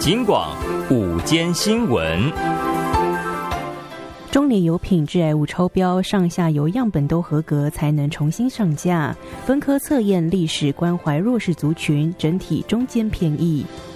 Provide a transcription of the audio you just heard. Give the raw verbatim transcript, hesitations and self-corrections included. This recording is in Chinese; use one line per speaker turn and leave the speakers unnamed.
警广午间新闻。
中联油品致癌物超标，上下游样本都合格才能重新上架。分科测验历史关怀弱势族群，整体中间偏异。